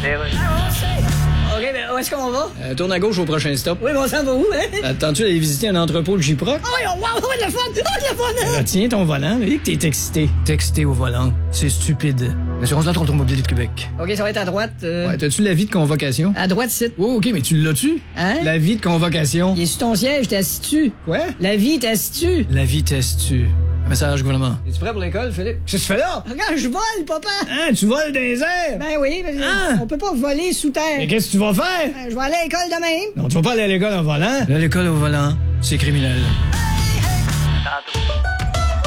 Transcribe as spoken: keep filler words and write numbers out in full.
OK, ben où est-ce qu'on va? Euh, tourne à gauche au prochain stop. Oui, mais on s'en va où, hein? Attends-tu d'aller visiter un entrepôt de J-Proc? Oh, oui, oh, wow, oh, de la fun! Oh, de la fun! Euh, tiens ton volant, et que t'es excité. Texté au volant, c'est stupide. L'assurance d'entre automobile de Québec. OK, ça va être à droite. Euh... Ouais, t'as-tu l'avis de convocation? À droite, c'est... Oh, OK, mais tu l'as-tu? Hein? L'avis de convocation. Il est sur ton siège, t'es assis-tu? Quoi? La vie, t'es assis-tu? La vitesse tu. Message gouvernement. Es-tu prêt pour l'école, Philippe? Qu'est-ce que tu fais là? Regarde, je vole, papa! Hein, tu voles dans les airs? Ben oui, parce que Hein? on peut pas voler sous terre. Mais qu'est-ce que tu vas faire? Ben, je vais aller à l'école demain. Non, tu vas pas aller à l'école en volant. Là, l'école au volant, c'est criminel.